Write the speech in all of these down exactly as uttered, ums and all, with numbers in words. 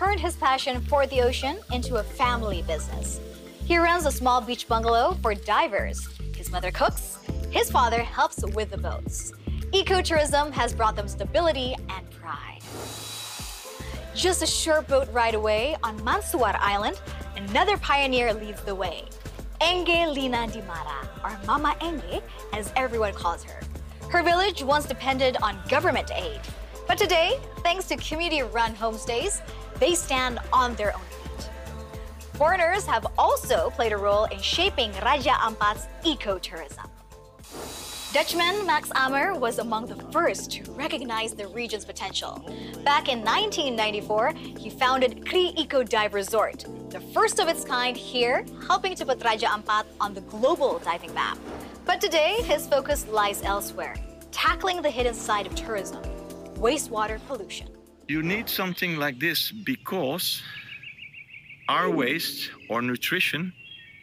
turned his passion for the ocean into a family business. He runs a small beach bungalow for divers. His mother cooks. His father helps with the boats. Ecotourism has brought them stability and pride. Just a short boat ride away on Mansuar Island, another pioneer leads the way. Enge Lina Dimara, or Mama Enge, as everyone calls her. Her village once depended on government aid. But today, thanks to community-run homestays, they stand on their own feet. Foreigners have also played a role in shaping Raja Ampat's ecotourism. Dutchman Max Amer was among the first to recognize the region's potential. Back in nineteen ninety-four, he founded Kri Eco Dive Resort, the first of its kind here, helping to put Raja Ampat on the global diving map. But today, his focus lies elsewhere, tackling the hidden side of tourism, wastewater pollution. You need something like this because our waste or nutrition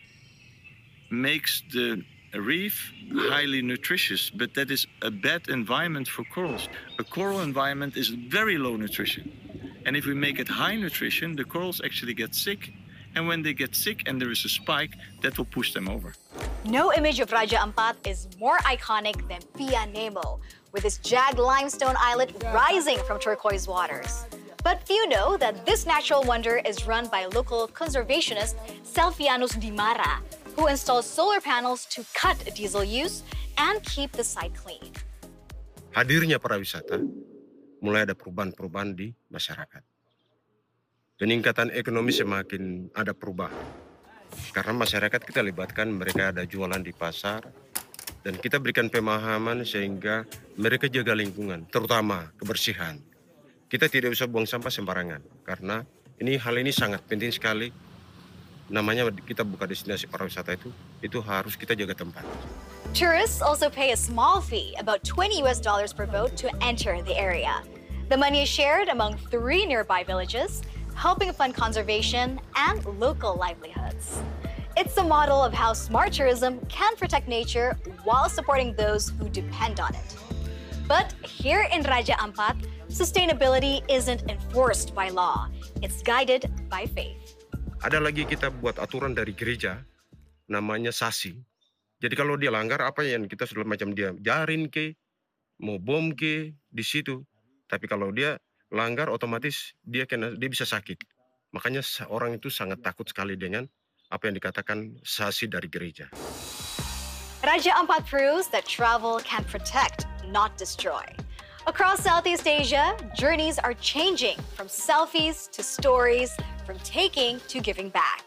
makes the reef highly nutritious, but that is a bad environment for corals. A coral environment is very low nutrition. And if we make it high nutrition, the corals actually get sick. And when they get sick and there is a spike, that will push them over. No image of Raja Ampat is more iconic than Pia Nemo, with its jagged limestone islet rising from turquoise waters. But few know that this natural wonder is run by local conservationist Selvianus Dimara, who installs solar panels to cut diesel use and keep the site clean. Hadirnya pariwisata, mulai ada perubahan-perubahan di masyarakat. Peningkatan ekonomi semakin ada perubahan. Karena masyarakat kita libatkan, mereka ada jualan di pasar, dan kita berikan pemahaman sehingga mereka jaga lingkungan, terutama kebersihan. Kita tidak bisa buang sampah sembarangan, karena ini hal ini sangat penting sekali. Namanya kita buka destinasi pariwisata itu, itu harus kita jaga tempat. Tourists also pay a small fee, about twenty U S dollars per boat, to enter the area. The money is shared among three nearby villages, helping fund conservation and local livelihoods. It's a model of how smart tourism can protect nature while supporting those who depend on it. But here in Raja Ampat, sustainability isn't enforced by law. It's guided by faith. Ada lagi kita buat aturan dari gereja, namanya sasi. Jadi kalau dia langgar, apa yang kita sudah macam dia jarin ke, mau bom ke di situ. Tapi kalau dia langgar, otomatis dia kena, dia bisa sakit. Makanya orang itu sangat takut sekali dengan apa yang dikatakan sasi dari gereja. Raja Ampat proves that travel can protect, not destroy. Across Southeast Asia, journeys are changing from selfies to stories, from taking to giving back.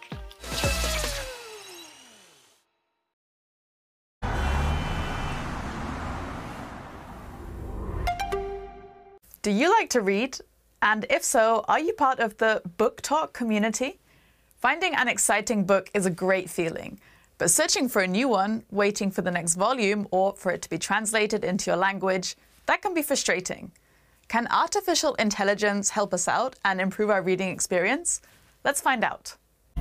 Do you like to read? And if so, are you part of the BookTok community? Finding an exciting book is a great feeling, but searching for a new one, waiting for the next volume, or for it to be translated into your language, that can be frustrating. Can artificial intelligence help us out and improve our reading experience? Let's find out.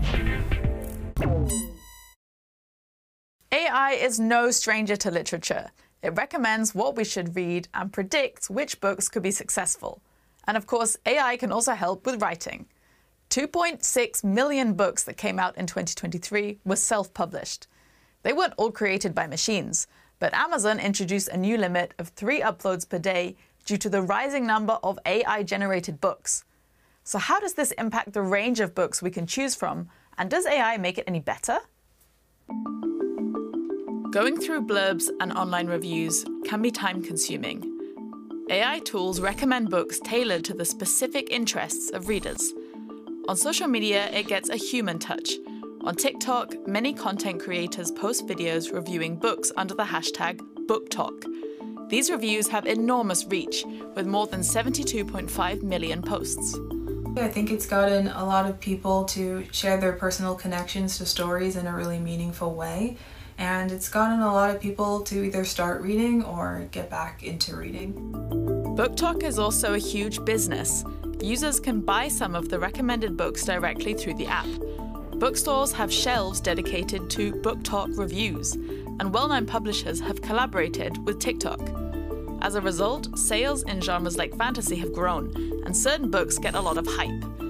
A I is no stranger to literature. It recommends what we should read and predicts which books could be successful. And of course, A I can also help with writing. two point six million books that came out in twenty twenty-three were self-published. They weren't all created by machines, but Amazon introduced a new limit of three uploads per day due to the rising number of A I-generated books. So how does this impact the range of books we can choose from, and does A I make it any better? Going through blurbs and online reviews can be time-consuming. A I tools recommend books tailored to the specific interests of readers. On social media, it gets a human touch. On TikTok, many content creators post videos reviewing books under the hashtag BookTok. These reviews have enormous reach, with more than seventy-two point five million posts. I think it's gotten a lot of people to share their personal connections to stories in a really meaningful way. And it's gotten a lot of people to either start reading or get back into reading. BookTok is also a huge business. Users can buy some of the recommended books directly through the app. Bookstores have shelves dedicated to BookTok reviews, and well-known publishers have collaborated with TikTok. As a result, sales in genres like fantasy have grown, and certain books get a lot of hype.